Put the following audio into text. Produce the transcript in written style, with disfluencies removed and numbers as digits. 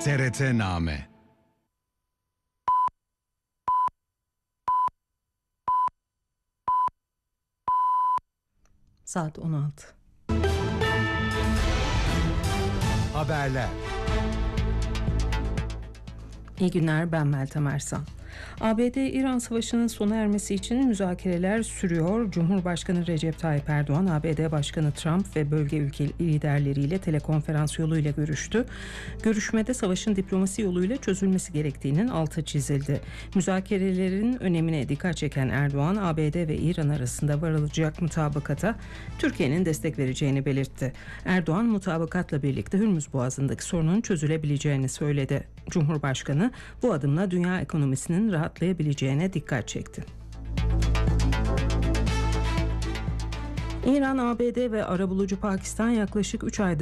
TRT-Name. Saat 16. Haberler. İyi günler, ben Meltem Ersan. ABD-İran savaşının sona ermesi için müzakereler sürüyor. Cumhurbaşkanı Recep Tayyip Erdoğan, ABD Başkanı Trump ve bölge ülke liderleriyle telekonferans yoluyla görüştü. Görüşmede savaşın diplomasi yoluyla çözülmesi gerektiğinin altı çizildi. Müzakerelerin önemine dikkat çeken Erdoğan, ABD ve İran arasında varılacak mutabakata Türkiye'nin destek vereceğini belirtti. Erdoğan, mutabakatla birlikte Hürmüz Boğazı'ndaki sorunun çözülebileceğini söyledi. Cumhurbaşkanı bu adımla dünya ekonomisinin rahatlayabileceğine dikkat çekti. İran, ABD ve arabulucu Pakistan yaklaşık 3 aydır